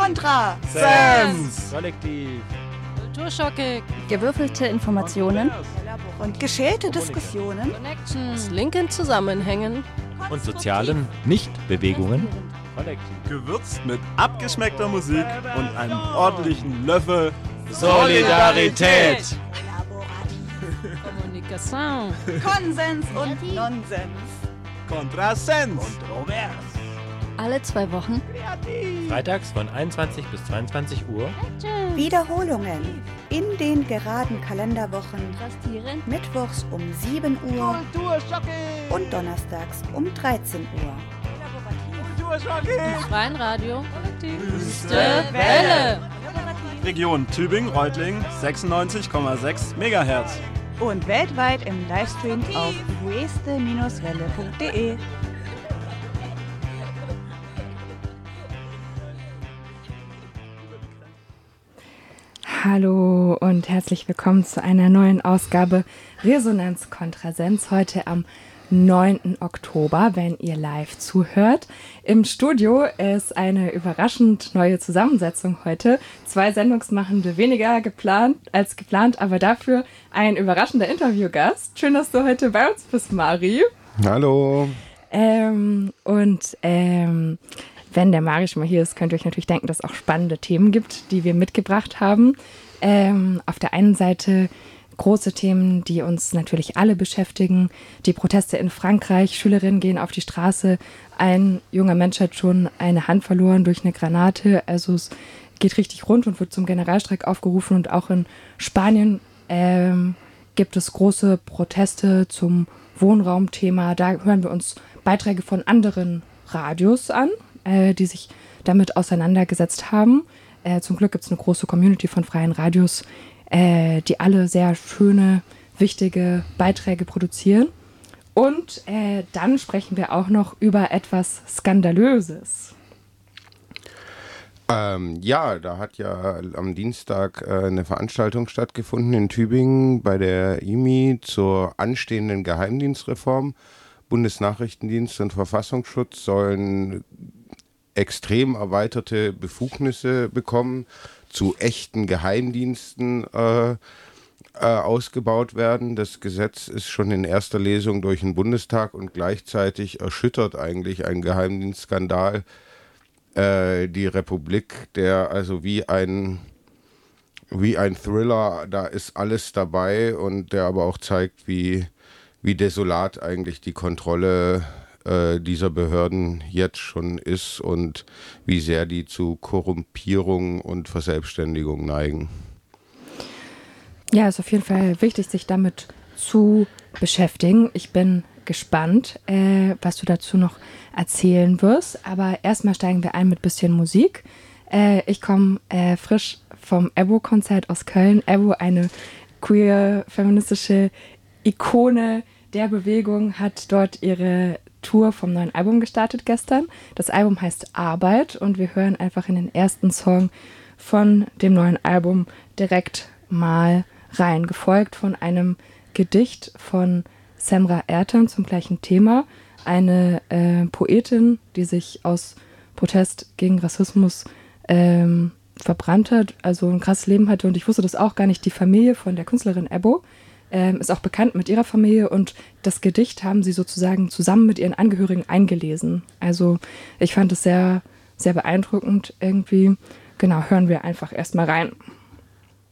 Kontra! Sense! Kollektiv! Kulturschocke! Gewürfelte Informationen Und geschälte Diskussionen. Connections, linken Zusammenhängen Und sozialen Nichtbewegungen. Kollektiv. Gewürzt mit abgeschmeckter Musik und einem ordentlichen Löffel Solidarität! Kommunikation. Konsens und Nonsens. Kontrasens! alle 2 Wochen Freitags von 21 bis 22 Uhr. Wiederholungen in den geraden Kalenderwochen. Mittwochs um 7 Uhr und donnerstags um 13 Uhr. Im freien Radio. Wüste Welle. Region Tübingen-Reutlingen 96,6 MHz. Und weltweit im Livestream auf weste-welle.de. Hallo und herzlich willkommen zu einer neuen Ausgabe Resonanz Kontrasens. Heute am 9. Oktober, wenn ihr live zuhört. Im Studio ist eine überraschend neue Zusammensetzung heute. 2 Sendungsmachende weniger als geplant, aber dafür ein überraschender Interviewgast. Schön, dass du heute bei uns bist, Mari. Hallo. Wenn der Mari schon mal hier ist, könnt ihr euch natürlich denken, dass es auch spannende Themen gibt, die wir mitgebracht haben. Auf der einen Seite große Themen, die uns natürlich alle beschäftigen. Die Proteste in Frankreich, Schülerinnen gehen auf die Straße, ein junger Mensch hat schon eine Hand verloren durch eine Granate. Also es geht richtig rund und wird zum Generalstreik aufgerufen. Und auch in Spanien gibt es große Proteste zum Wohnraumthema. Da hören wir uns Beiträge von anderen Radios an, die sich damit auseinandergesetzt haben. Zum Glück gibt es eine große Community von freien Radios, die alle sehr schöne, wichtige Beiträge produzieren. Und dann sprechen wir auch noch über etwas Skandalöses. Ja, da hat ja am Dienstag eine Veranstaltung stattgefunden in Tübingen bei der IMI zur anstehenden Geheimdienstreform. Bundesnachrichtendienst und Verfassungsschutz sollen extrem erweiterte Befugnisse bekommen, zu echten Geheimdiensten ausgebaut werden. Das Gesetz ist schon in erster Lesung durch den Bundestag und gleichzeitig erschüttert eigentlich ein Geheimdienstskandal die Republik, der also wie ein Thriller, da ist alles dabei und der aber auch zeigt, wie desolat eigentlich die Kontrolle dieser Behörden jetzt schon ist und wie sehr die zu Korrumpierung und Verselbstständigung neigen. Ja, ist auf jeden Fall wichtig, sich damit zu beschäftigen. Ich bin gespannt, was du dazu noch erzählen wirst. Aber erstmal steigen wir ein mit ein bisschen Musik. Ich komme frisch vom EBBO-Konzert aus Köln. EBBO, eine queer, feministische Ikone der Bewegung, hat dort ihre Tour vom neuen Album gestartet gestern. Das Album heißt Arbeit und wir hören einfach in den ersten Song von dem neuen Album direkt mal rein, gefolgt von einem Gedicht von Semra Ertan zum gleichen Thema, eine Poetin, die sich aus Protest gegen Rassismus verbrannt hat, also ein krasses Leben hatte und ich wusste das auch gar nicht, die Familie von der Künstlerin EBBO ist auch bekannt mit ihrer Familie und das Gedicht haben sie sozusagen zusammen mit ihren Angehörigen eingelesen. Also ich fand es sehr, sehr beeindruckend irgendwie. Genau, hören wir einfach erstmal rein.